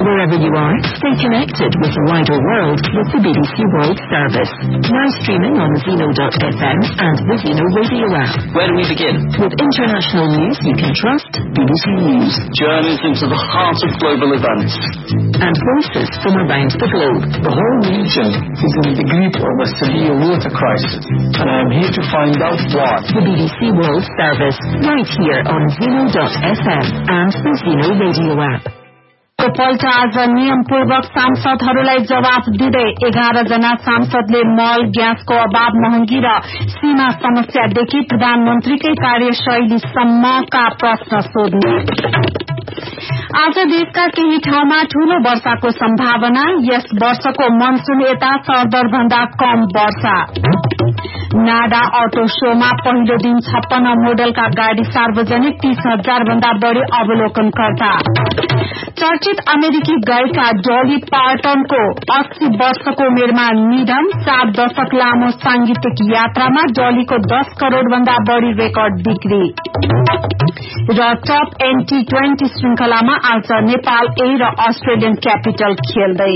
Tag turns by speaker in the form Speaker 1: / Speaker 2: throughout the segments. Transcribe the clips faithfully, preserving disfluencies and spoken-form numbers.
Speaker 1: Wherever you are, stay connected with the wider world with the B B C World Service. Now streaming on Zeno dot f m and the Zeno radio app.
Speaker 2: Where do we begin?
Speaker 1: With international news you can trust, B B C News.
Speaker 2: Journeys into the heart of global events.
Speaker 1: And voices from around the globe.
Speaker 3: The whole region is in the grip of a severe water crisis, and I am here to find out why.
Speaker 1: The B B C World Service, right here on Zeno dot f m and the Zeno radio app.
Speaker 4: पल्ट आज नियमपूर्वक सांसदहरूलाई जवाफ दिँदै एघार जना सांसदले मल ग्यासको अभाव महँगी र सीमा समस्यादेखि प्रधानमन्त्रीकै कार्यशैलीसम्मका प्रश्न सोध्ने। आज देशका केही ठाउँमा ठूलो वर्षाको सम्भावना। यस वर्षको मनसून यता सरदर भन्दा कम वर्षा। नाडा अटो शोमा पहिलो दिन छप्पन्न मोडलका गाड़ी सार्वजनिक, तीस हजार भन्दा बढ़ी अवलोकनकर्ता। चर्चित अमेरिकी गायिका डोली पार्टनको अस्सी वर्षको उमेरमा निधन। सात दशक लामो सांगीतिक यात्रामा डोलीको दस करोड़ भन्दा बढ़ी रेकर्ड बिक्री। र टप एन टी ट्वेन्टी श्रृंखलामा आज नेपाल ए र अस्ट्रेलियन क्यापिटल खेल्दै।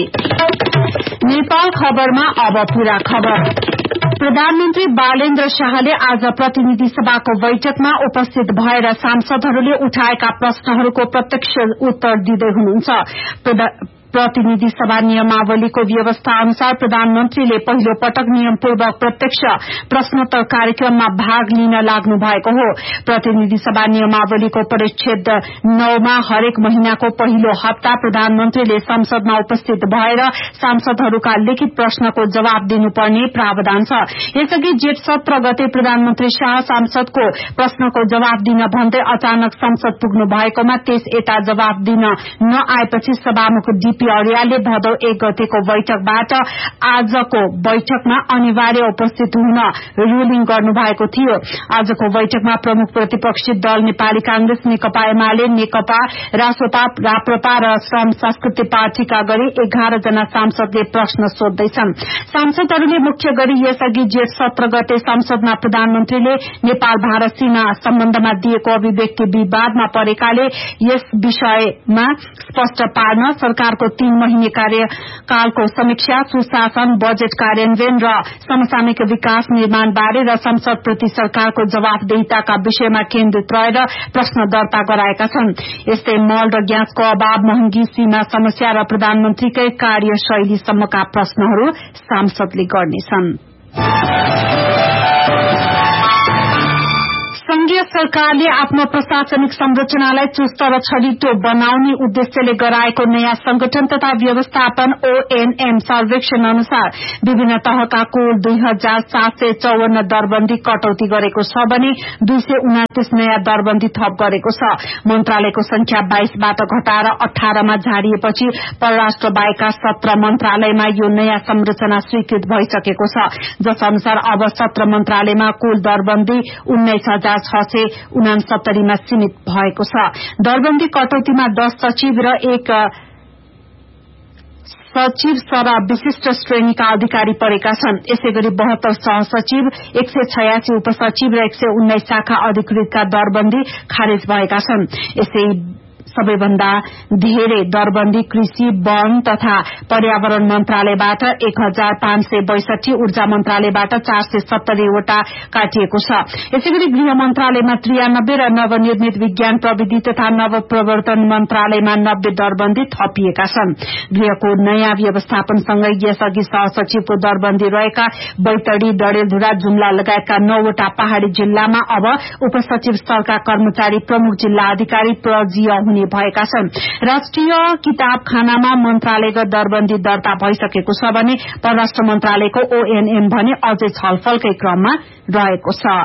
Speaker 4: नेपाल खबरमा अब पूरा खबर। प्रधानमन्त्री बालेन्द्र शाहले आज प्रतिनिधि सभाको बैठकमा उपस्थित भएर सांसदहरूले उठाएका प्रश्नहरूको प्रत्यक्ष उत्तर दिँदै हुनुहुन्छ। प्रतिनिधि सभा नियमावलीको व्यवस्था अनुसार प्रधानमन्त्रीले पहिलो पटक नियमपूर्वक प्रत्यक्ष प्रश्नोत्तर कार्यक्रममा भाग लिन लाग्नु भएको हो। प्रतिनिधि सभा नियमावलीको परिच्छेद नौमा हरेक महिनाको पहिलो हप्ता प्रधानमन्त्रीले संसदमा उपस्थित भएर सांसदहरूका लिखित प्रश्नको जवाब दिनुपर्ने प्रावधान छ। यसअघि जेठ सत्र गते प्रधानमन्त्री शाह सांसदको प्रश्नको जवाब दिन भन्दै अचानक संसद पुग्नु भएकोमा त्यस यता जवाब दिन नआएपछि सभामुख डीपी अर्यालले भदौ एक गतेको बैठकबाट आजको बैठकमा अनिवार्य उपस्थित हुन रूलिङ गर्नु भएको थियो। आजको बैठकमा प्रमुख प्रतिपक्षी दल नेपाली कांग्रेस, नेकपा एमाले, नेकपा रासोपा, राप्रपा र श्रम संस्कृति पार्टीका गरी एघार जना सांसदले प्रश्न सोध्दैछन्। सांसदहरूले मुख्य गरी यसअघि जेठ सत्र गते संसदमा प्रधानमन्त्रीले नेपाल भारत सीमा सम्बन्धमा दिएको अभिव्यक्ति विवादमा परेकाले यस विषयमा स्पष्ट पार्न सरकारको तीन महिने कार्यकालको समीक्षा, सुशासन, बजेट कार्यान्वयन र समसामयिक विकास निर्माण बारे र संसद प्रति सरकारको जवाफदेहिताका विषयमा केन्द्रित रहेर प्रश्न दर्ता गराएका छन्। यस्तै मल र ग्यासको अभाव, महँगी, सीमा समस्या र प्रधानमन्त्रीकै कार्यशैलीसम्मका प्रश्नहरू सांसदले गर्नेछन्। संघीय सरकारले आफ्नो प्रशासनिक संरचनालाई चुस्त र छरितो बनाउने उद्देश्यले गराएको नयाँ संगठन तथा व्यवस्थापन ओएनएम सर्वेक्षण अनुसार विभिन्न तहका कुल दुई हजार सात सय चौवन्न दरबन्दी कटौती गरेको छ भने दुई सय उनातिस नयाँ दरबन्दी थप गरेको छ। मन्त्रालयको संख्या बाइसबाट घटाएर अठारमा झारिएपछि परराष्ट्र बाहेकका सत्र मन्त्रालयमा यो नयाँ संरचना स्वीकृत भइसकेको छ, जस अनुसार अब सत्र मन्त्रालयमा कुल दरबन्दी उन्नाइस हजार छ सय उनासत्तरीमा सीमित भएको छ। दरबन्दी कटौतीमा दस सचिव र एक सचिव सरह विशिष्ट श्रेणीका अधिकारी परेका छन्। यसै गरी बहत्तर सहसचिव, एक सय छयासी उपसचिव र एक सय उन्नाइस शाखा अधिकृतका दरबन्दी खारेज भएका छन्। यसै सबैभन्दा धेरै दरबन्दी कृषि, वन तथा पर्यावरण मन्त्रालयबाट एक हजार पाँच सय बैसठी, ऊर्जा मन्त्रालयबाट चार सय सत्तरीवटा काटिएको छ। यसैगरी गृह मन्त्रालयमा त्रियानब्बे र नवनिर्मित विज्ञान प्रविधि तथा नव प्रवर्तन मन्त्रालयमा नब्बे दरबन्दी थपिएका छन्। गृहको नयाँ व्यवस्थापनसँगै यसअघि सहसचिवको दरबन्दी रहेका बैतडी, डडेलधुरा, जुम्ला लगायतका नौवटा पहाड़ी जिल्लामा अब उपसचिव स्तरका कर्मचारी प्रमुख जिल्ला अधिकारी प्रजीय हुने भएका छन्। राष्ट्रिय किताबखानामा मन्त्रालयगत दरबन्दी दर्ता भइसकेको छ भने परराष्ट्र मन्त्रालयको ओएनएम भने अझै छलफलकै क्रममा रहेको छ।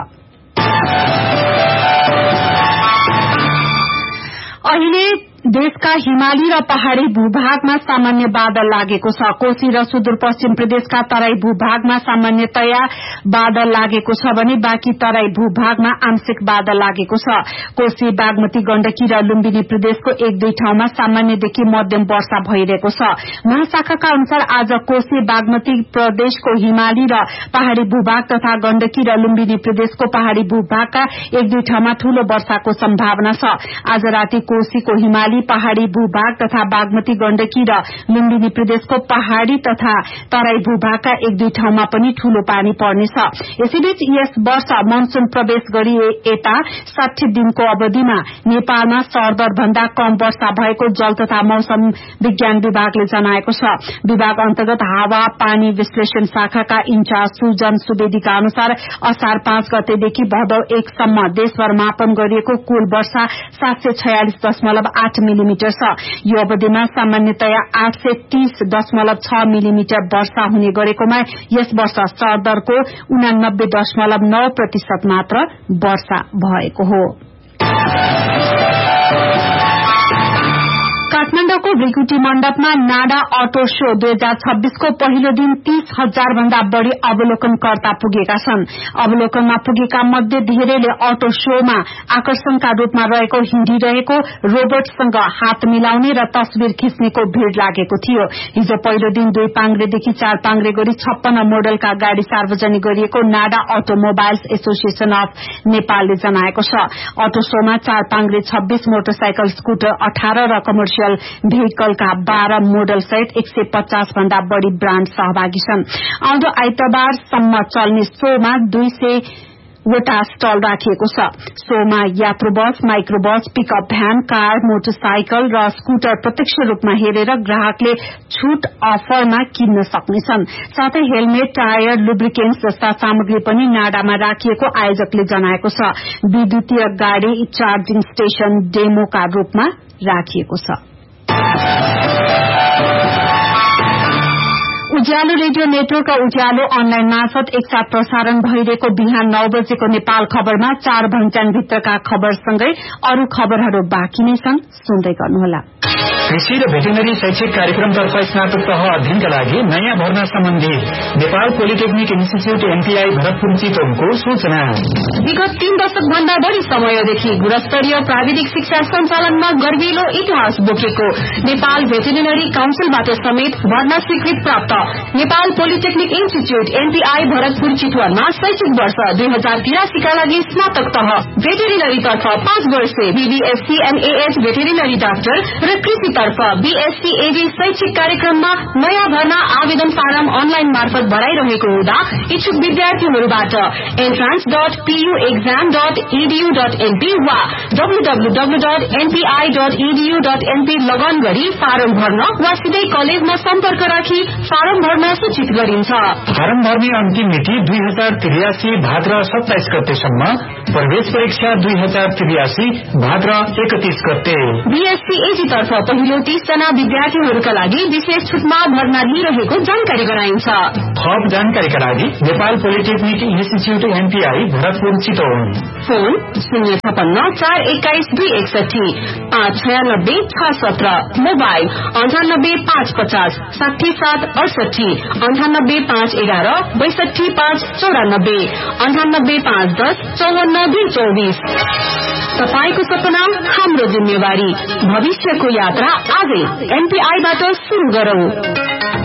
Speaker 4: अहिले देशका हिमाली र पहाड़ी भूभागमा सामान्य बादल लागेको छ। कोशी र सुदूरपश्चिम प्रदेशका तराई भूभागमा सामान्यतया बादल लागेको छ भने बाँकी तराई भूभागमा आंशिक बादल लागेको छ। कोशी, बागमती, गण्डकी र लुम्बिनी प्रदेशको एक दुई ठाउँमा सामान्यदेखि मध्यम वर्षा भइरहेको छ। महाशाखाका अनुसार आज कोशी, बागमती प्रदेशको हिमाली र पहाड़ी भूभाग तथा गण्डकी र लुम्बिनी प्रदेशको पहाड़ी भूभागका एक दुई ठाउँमा ठूलो वर्षाको सम्भावना छ। आज राति कोशीको हिमाली कर्णाली पहाड़ी भूभाग तथा बागमती गण्डकी र लुम्बिनी प्रदेशको पहाड़ी तथा तराई भूभागका एक दुई ठाउँमा पनि ठूलो पानी पर्नेछ। यसैबीच यस वर्ष मनसून प्रवेश गरी यता साठी दिनको अवधिमा नेपालमा सरदर भन्दा कम वर्षा भएको जल तथा मौसम विज्ञान विभागले जनाएको छ। विभाग अन्तर्गत हावा पानी विश्लेषण शाखाका इन्चार्ज सुजन सुवेदीका अनुसार असार पाँच गतेदेखि भदौ एकसम्म देशभर मापन गरिएको कुल वर्षा सात सय छयालिस दशमलव आठ मिलिमिटर छ। यो अवधिमा सामान्यतया आठ सय तीस दशमलव छ मिलिमिटर वर्षा हुने गरेकोमा यस वर्ष सरदरको उनानब्बे दशमलव नौ प्रतिशत मात्र वर्षा भएको हो। काठमाडौँको भृकुटी मण्डपमा नाडा अटो शो दुई हजार छब्बीसको पहिलो दिन तीस हजार भन्दा बढ़ी अवलोकनकर्ता पुगेका छन्। अवलोकनमा पुगेका मध्ये धेरैले अटो शोमा आकर्षणका रूपमा रहेको हिँडिरहेको रोबोटसँग हात मिलाउने र तस्विर खिच्नेको भीड़ लागेको थियो। हिजो पहिलो दिन दुई पाङ्ग्रेदेखि चार पाङ्ग्रे गरी छप्पन्न मोडलका गाड़ी सार्वजनिक गरिएको नाडा अटोमोबाइल्स एसोसिएशन अफ नेपालले जनाएको छ। अटो शोमा चार पाङ्ग्रे छब्बीस मोटरसाइकल स्कूटर अठार र कमर्सियल भेहिकलका बाह्र मोडल सहित एक सय पचास भन्दा बढ़ी ब्राण्ड सहभागी छन्। आउँदो आइतबारसम्म चल्ने शोमा दुई सय वटा स्टल राखिएको छ। शोमा यात्रु बस, माइक्रो बस, पिकअप भ्यान, कार, मोटरसाइकल र स्कूटर प्रत्यक्ष रूपमा हेरेर ग्राहकले छूट अफरमा किन्न सक्नेछन्। साथै हेलमेट, टायर, लुब्रिकेन्ट्स जस्ता सामग्री पनि नाडामा राखिएको आयोजकले जनाएको छ। विद्युतीय गाड़ी चार्जिङ स्टेशन डेमोका रूपमा राखिएको छ। उज्यालो रेडियो नेटवर्क र उज्यालो अनलाइन मार्फत एकसाथ प्रसारण भइरहेको बिहान नौ बजेको नेपाल खबरमा चार भञ्चाङ भित्रका खबरसँगै अरू खबरहरू बाँकी नै छन्, सुन्दै गर्नुहोला।
Speaker 5: कृषि र भेटेनरी शैक्षिक कार्यक्रमतर्फ स्नातक तह अध्ययनका लागि नयाँ भर्ना सम्बन्धी Nepal polytechnic institute NPI Bharatpur चितवनको सूचना।
Speaker 4: विगत तीन दशक भन्दा बढ़ी समयदेखि गुणस्तरीय प्राविधिक शिक्षा सञ्चालनमा गर्विलो इतिहास बोकेको नेपाल भेटेरिनरी काउन्सिलबाट समेत भर्ना स्वीकृत प्राप्त Nepal polytechnic institute NPI Bharatpur चितवनमा शैक्षिक वर्ष दुई हजार तिरासीका लागि स्नातक तह भेटेरिनरीतर्फ पाँच वर्षे बीबीएससी एमएएच भेटेरिनरी डाक्टर र कृषितर्फ बीएससी एडी शैक्षिक कार्यक्रममा नयाँ भर्ना आवेदन फारम अनलाइन मार्फत भराइरहेको हुँदा इच्छुक विद्यार्थीहरूबाट entrance dot PU exam dot EDU dot NP वा डब्लूडब्लूडब्लू dot NPI dot EDU dot NP लगन गरी फारम भर्न वा सिधै कलेजमा सम्पर्क राखी फारम भर्न सूचित गरिन्छ।
Speaker 5: फारम भर्ने अन्तिम मिति दुई हजार त्रियासी भाद्र सत्ताइस गतेसम्म, प्रवेश परीक्षा दुई हजार त्रियासी भाद्र एकतीस गते।
Speaker 4: बीएससी एडी तर्फ पहिलो तीस जना विद्यार्थीहरूका लागि विशेष छुटमा भर्ना लिइरहेको जानकारी गराइन्छ।
Speaker 5: थप जानकारीका लागि Nepal polytechnic institute NPI Bharatpur Chitwan,
Speaker 4: phone शून्य छपन्न चार एक्काइस दुई एकसठी पाँच छयानब्बे छ सत्र, मोबाइल अन्ठानब्बे पाँच पचास साठी सात अडसठी, अन्ठानब्बे पाँच एघार बैसठी पाँच चौरानब्बे, अन्ठानब्बे पाँच दस चौवन्न दुई चौबिस। तपाईको सपना हाम्रो जिम्मेवारी, भविष्यको यात्रा आजै एनपीआईबाट सुरु गरौं।